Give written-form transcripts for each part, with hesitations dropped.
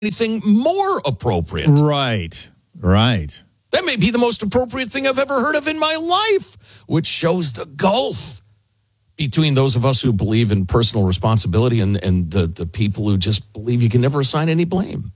anything more appropriate. Right. That may be the most appropriate thing I've ever heard of in my life, which shows the gulf between those of us who believe in personal responsibility and the people who just believe you can never assign any blame.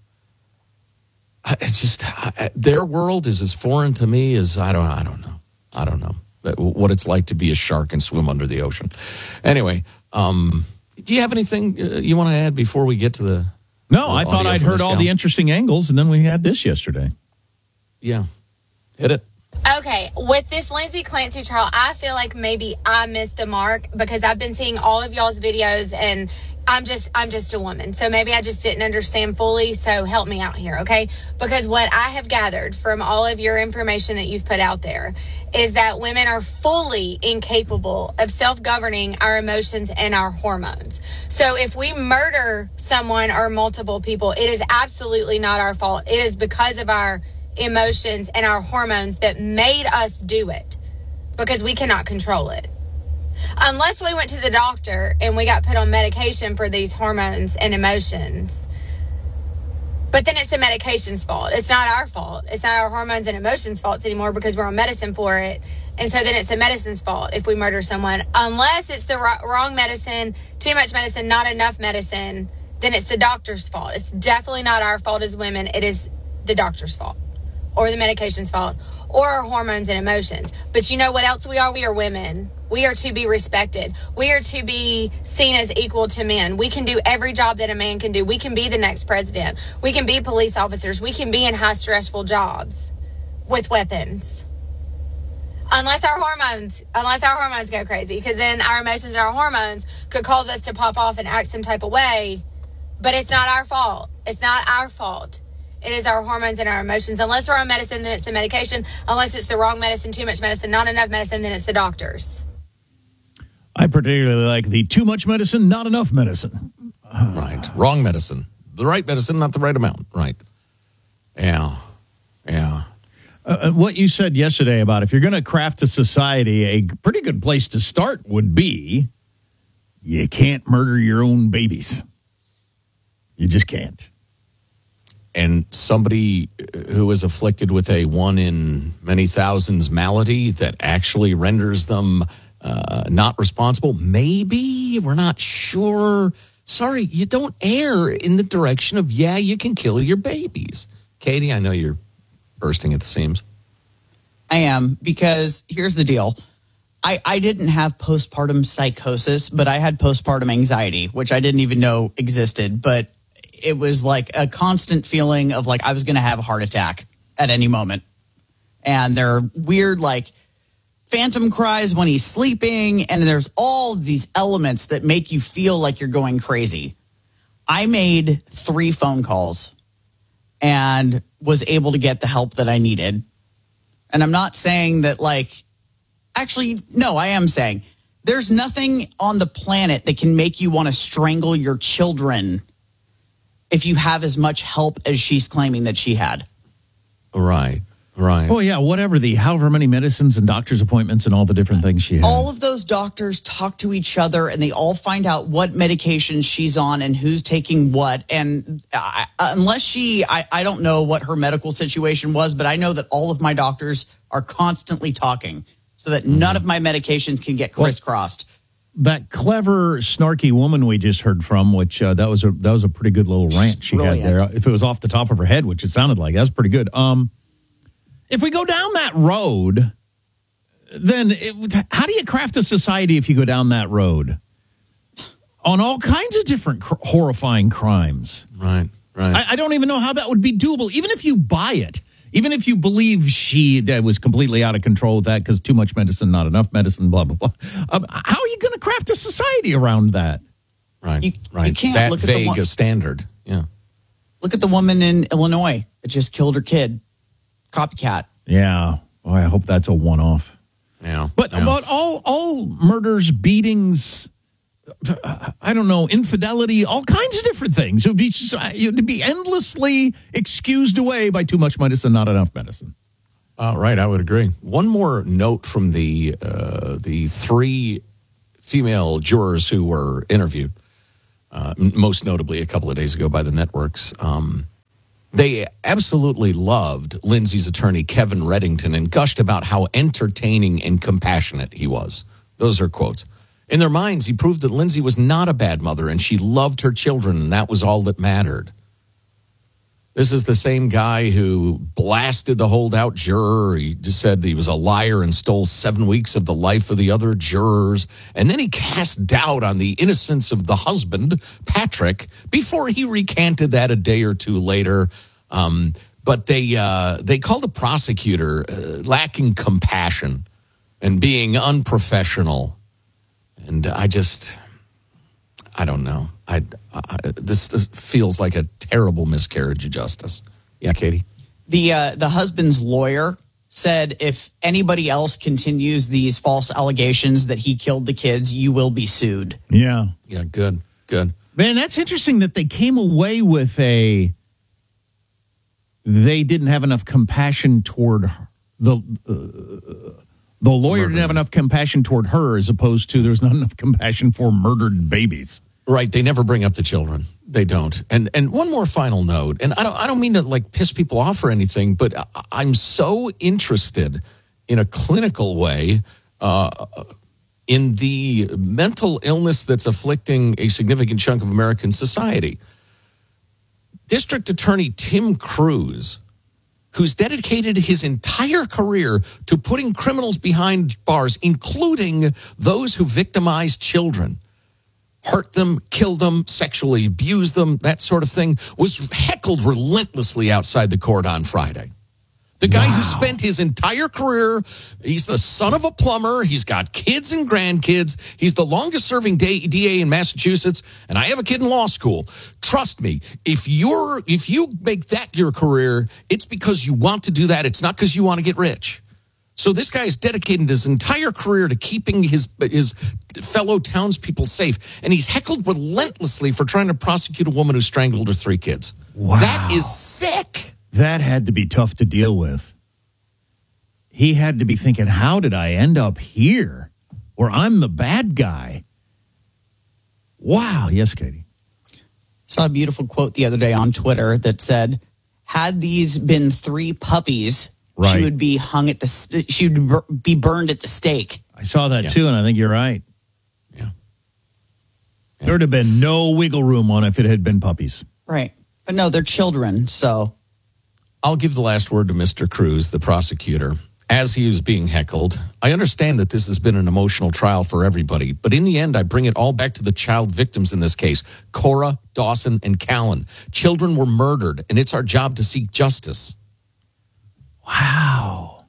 It's just, their world is as foreign to me as, I don't know what it's like to be a shark and swim under the ocean. Anyway, do you have anything you want to add before we get to the... No, I thought I'd heard all the interesting angles, and then we had this yesterday. Yeah. Hit it. Okay, with this Lindsay Clancy trial, I feel like maybe I missed the mark because I've been seeing all of y'all's videos and I'm just a woman. So maybe I just didn't understand fully, so help me out here, okay? Because what I have gathered from all of your information that you've put out there is that women are fully incapable of self-governing our emotions and our hormones. So if we murder someone or multiple people, it is absolutely not our fault. It is because of our emotions and our hormones that made us do it, because we cannot control it. Unless we went to the doctor and we got put on medication for these hormones and emotions. But then it's the medication's fault. It's not our fault. It's not our hormones and emotions' faults anymore because we're on medicine for it. And so then it's the medicine's fault if we murder someone. Unless it's the wrong medicine, too much medicine, not enough medicine, then it's the doctor's fault. It's definitely not our fault as women. It is the doctor's fault or the medication's fault or our hormones and emotions. But you know what else we are? We are women. We are to be respected. We are to be seen as equal to men. We can do every job that a man can do. We can be the next president. We can be police officers. We can be in high stressful jobs with weapons. Unless our hormones go crazy, because then our emotions and our hormones could cause us to pop off and act some type of way. But it's not our fault. It's not our fault. It is our hormones and our emotions. Unless we're on medicine, then it's the medication. Unless it's the wrong medicine, too much medicine, not enough medicine, then it's the doctors. I particularly like the too much medicine, not enough medicine. Right. Wrong medicine. The right medicine, not the right amount. Right. Yeah. What you said yesterday about if you're going to craft a society, a pretty good place to start would be you can't murder your own babies. You just can't. And somebody who is afflicted with a one in many thousands malady that actually renders them not responsible, maybe, we're not sure. Sorry, you don't err in the direction of, you can kill your babies. Katie, I know you're bursting at the seams. I am, because here's the deal. I didn't have postpartum psychosis, but I had postpartum anxiety, which I didn't even know existed. But it was like a constant feeling of like I was going to have a heart attack at any moment. And there are weird, like, phantom cries when he's sleeping. And there's all these elements that make you feel like you're going crazy. I made 3 phone calls and was able to get the help that I needed. And I'm not saying that, like, actually, no, I am saying there's nothing on the planet that can make you want to strangle your children if you have as much help as she's claiming that she had. Right. Oh, yeah, however many medicines and doctor's appointments and all the different things she had. All of those doctors talk to each other and they all find out what medications she's on and who's taking what. And unless I don't know what her medical situation was, but I know that all of my doctors are constantly talking so that none of my medications can get crisscrossed. That clever, snarky woman we just heard from, which that was a pretty good little rant she had there. If it was off the top of her head, which it sounded like, that's pretty good. If we go down that road, then how do you craft a society if you go down that road? On all kinds of different horrifying crimes. Right. I don't even know how that would be doable, even if you buy it. Even if you believe she was completely out of control with that because too much medicine, not enough medicine, blah, blah, blah. How are you going to craft a society around that? Right. You can't that look vague at a standard. Yeah. Look at the woman in Illinois that just killed her kid. Copycat. Yeah. Well, I hope that's a one-off. Yeah. But all murders, beatings, I don't know, infidelity, all kinds of different things. It would be endlessly excused away by too much medicine, not enough medicine. Right, I would agree. One more note from the 3 female jurors who were interviewed, most notably a couple of days ago by the networks. They absolutely loved Lindsay's attorney, Kevin Reddington, and gushed about how entertaining and compassionate he was. Those are quotes. In their minds, he proved that Lindsay was not a bad mother and she loved her children, and that was all that mattered. This is the same guy who blasted the holdout juror. He just said he was a liar and stole 7 weeks of the life of the other jurors. And then he cast doubt on the innocence of the husband, Patrick, before he recanted that a day or two later. But they called the prosecutor lacking compassion and being unprofessional. And I don't know. This feels like a terrible miscarriage of justice. Yeah, Katie? The husband's lawyer said if anybody else continues these false allegations that he killed the kids, you will be sued. Yeah. Yeah, good. Man, that's interesting that they came away with they didn't have enough compassion toward the lawyer didn't have enough compassion toward her, as opposed to there's not enough compassion for murdered babies. Right, they never bring up the children. They don't. And one more final note, and I don't mean to like piss people off or anything, but I'm so interested in a clinical way in the mental illness that's afflicting a significant chunk of American society. District Attorney Tim Cruz, who's dedicated his entire career to putting criminals behind bars, including those who victimize children, hurt them, killed them, sexually abused them, that sort of thing, was heckled relentlessly outside the court on Friday. The guy who spent his entire career, he's the son of a plumber, he's got kids and grandkids, he's the longest-serving DA in Massachusetts, and I have a kid in law school. Trust me, if you make that your career, it's because you want to do that. It's not because you want to get rich. So this guy is dedicating his entire career to keeping his fellow townspeople safe, and he's heckled relentlessly for trying to prosecute a woman who strangled her 3 kids. Wow. That is sick. That had to be tough to deal with. He had to be thinking, how did I end up here? Or I'm the bad guy. Wow. Yes, Katie. Saw a beautiful quote the other day on Twitter that said, had these been 3 puppies, right, she would be she would be burned at the stake. I saw that too, and I think you're right. Yeah. There'd have been no wiggle room on it if it had been puppies. Right. But no, they're children, so. I'll give the last word to Mr. Cruz, the prosecutor. As he was being heckled, I understand that this has been an emotional trial for everybody, but in the end, I bring it all back to the child victims in this case, Cora, Dawson, and Callan. Children were murdered, and it's our job to seek justice. Wow.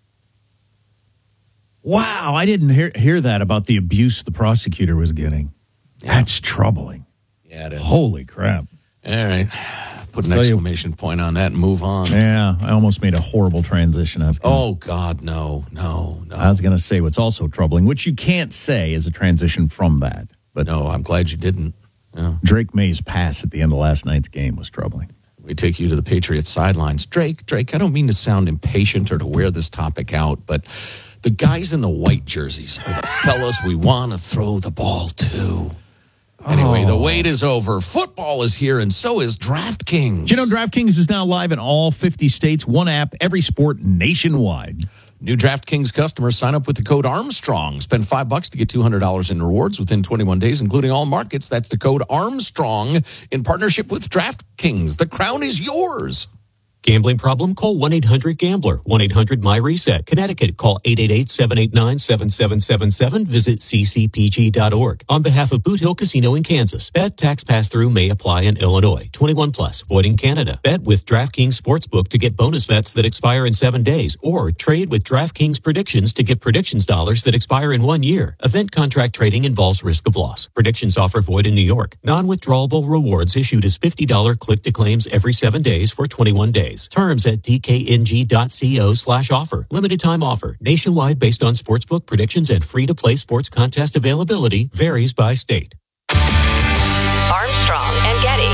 I didn't hear that about the abuse the prosecutor was getting. Yeah. That's troubling. Yeah, it is. Holy crap. All right. Put an exclamation point on that and move on. Yeah, I almost made a horrible transition. Oh, God, no. I was going to say what's also troubling, which you can't say is a transition from that. But no, I'm glad you didn't. Yeah. Drake May's pass at the end of last night's game was troubling. We take you to the Patriots sidelines. Drake, I don't mean to sound impatient or to wear this topic out, but the guys in the white jerseys are the fellas we want to throw the ball to. Anyway, the wait is over. Football is here, and so is DraftKings. Do you know DraftKings is now live in all 50 states, one app, every sport nationwide. New DraftKings customers sign up with the code Armstrong. Spend $5 to get $200 in rewards within 21 days, including all markets. That's the code Armstrong in partnership with DraftKings. The crown is yours. Gambling problem? Call 1-800-GAMBLER. 1-800-MY-RESET. Connecticut, call 888-789-7777. Visit ccpg.org. On behalf of Boot Hill Casino in Kansas, bet tax pass-through may apply in Illinois. 21 plus, void in Canada. Bet with DraftKings Sportsbook to get bonus bets that expire in 7 days, or trade with DraftKings Predictions to get predictions dollars that expire in 1 year. Event contract trading involves risk of loss. Predictions offer void in New York. Non-withdrawable rewards issued as $50 click-to-claims every 7 days for 21 days. Terms at dkng.co/offer. Limited time offer. Nationwide based on sportsbook predictions and free-to-play sports contest availability. Varies by state. Armstrong and Getty.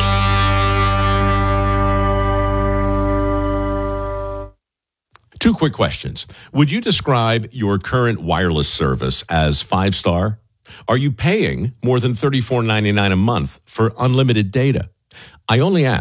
Two quick questions. Would you describe your current wireless service as 5-star? Are you paying more than $34.99 a month for unlimited data? I only ask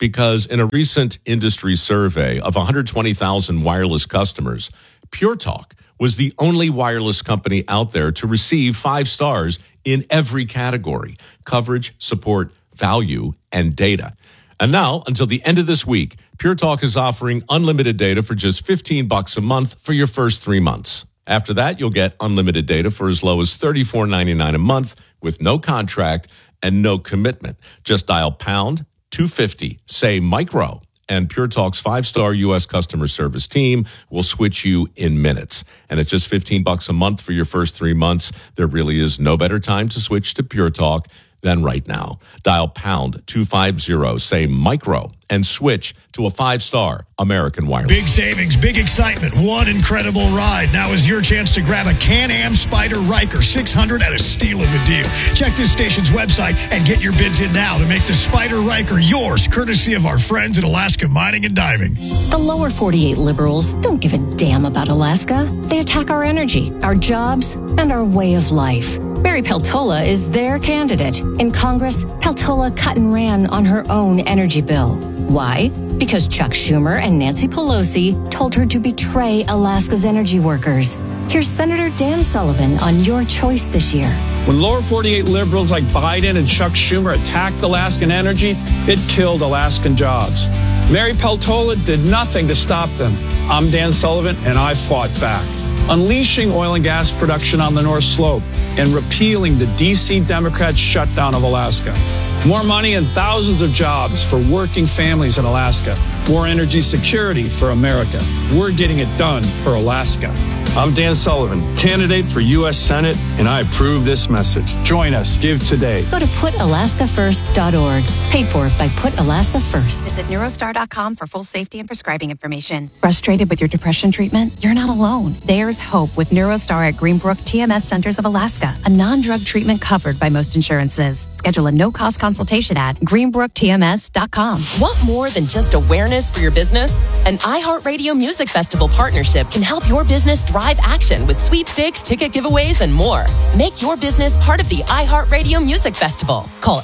because in a recent industry survey of 120,000 wireless customers, Pure Talk was the only wireless company out there to receive 5 stars in every category: coverage, support, value, and data. And now, until the end of this week, Pure Talk is offering unlimited data for just $15 a month for your first 3 months. After that, you'll get unlimited data for as low as $34.99 a month with no contract and no commitment. Just dial pound 250, say micro, and Pure Talk's 5-star U.S. customer service team will switch you in minutes. And at just $15 a month for your first 3 months, there really is no better time to switch to Pure Talk than right now. Dial pound 250, say micro, and switch to a 5-star American Wireless. Big savings, big excitement, one incredible ride. Now is your chance to grab a Can-Am Spyder Ryker 600 at a steal of a deal. Check this station's website and get your bids in now to make the Spyder Ryker yours, courtesy of our friends at Alaska Mining and Diving. The lower 48 liberals don't give a damn about Alaska. They attack our energy, our jobs, and our way of life. Mary Peltola is their candidate. In Congress, Peltola cut and ran on her own energy bill. Why? Because Chuck Schumer and Nancy Pelosi told her to betray Alaska's energy workers. Here's Senator Dan Sullivan on your choice this year. When lower 48 liberals like Biden and Chuck Schumer attacked Alaskan energy, it killed Alaskan jobs. Mary Peltola did nothing to stop them. I'm Dan Sullivan, and I fought back. Unleashing oil and gas production on the North Slope and repealing the D.C. Democrats' shutdown of Alaska. More money and thousands of jobs for working families in Alaska. More energy security for America. We're getting it done for Alaska. I'm Dan Sullivan, candidate for U.S. Senate, and I approve this message. Join us. Give today. Go to PutAlaskaFirst.org. Paid for by Put Alaska First. Visit Neurostar.com for full safety and prescribing information. Frustrated with your depression treatment? You're not alone. There's hope with Neurostar at Greenbrook TMS Centers of Alaska, a non-drug treatment covered by most insurances. Schedule a no-cost consultation at greenbrooktms.com. Want more than just awareness for your business? An iHeartRadio Music Festival partnership can help your business drive action with sweepstakes, ticket giveaways, and more. Make your business part of the iHeartRadio Music Festival. Call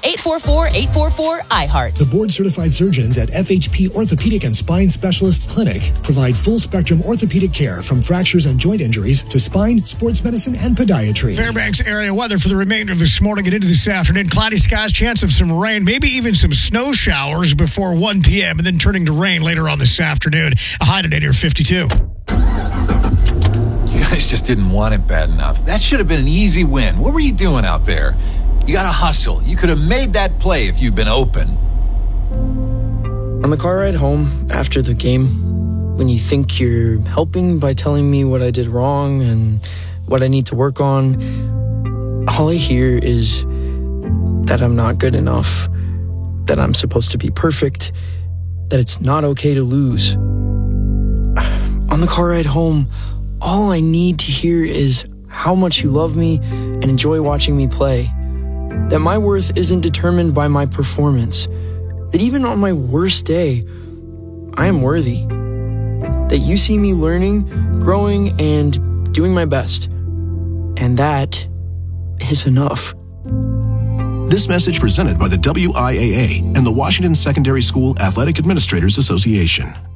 844-844-iHeart. The board-certified surgeons at FHP Orthopedic and Spine Specialist Clinic provide full-spectrum orthopedic care from fractures and joint injuries to spine, sports medicine, and podiatry. Fairbanks area weather for the remainder of this morning and into this afternoon. Cloudy skies, chance of some rain, maybe even some snow showers before 1 p.m. and then turning to rain later on this afternoon. A high today near 52. You guys just didn't want it bad enough. That should have been an easy win. What were you doing out there? You got to hustle. You could have made that play if you'd been open. On the car ride home after the game, when you think you're helping by telling me what I did wrong and what I need to work on, all I hear is that I'm not good enough, that I'm supposed to be perfect, that it's not okay to lose. On the car ride home, all I need to hear is how much you love me and enjoy watching me play. That my worth isn't determined by my performance. That even on my worst day, I am worthy. That you see me learning, growing, and doing my best. And that is enough. This message presented by the WIAA and the Washington Secondary School Athletic Administrators Association.